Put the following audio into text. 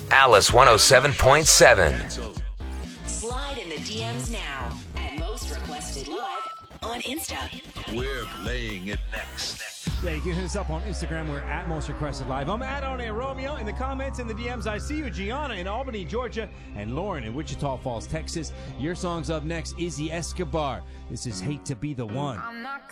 Alice 107.7. Slide in the DMs now at Most Requested Live on Insta. We're playing it next. Yeah, you can hit us up on Instagram. We're at Most Requested Live. I'm at On Air Romeo. In the comments, in the DMs, I see you, Gianna in Albany, Georgia, and Lauren in Wichita Falls, Texas. Your song's up next, Izzy Escobar. This is Hate to Be the One.